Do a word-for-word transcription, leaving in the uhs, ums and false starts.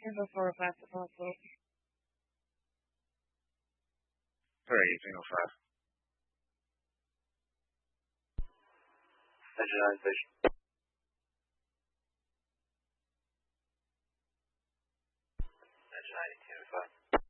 Info four oh five to False Lake. Sorry, eighteen oh five. Engine nine station. Engine nine eighteen oh five.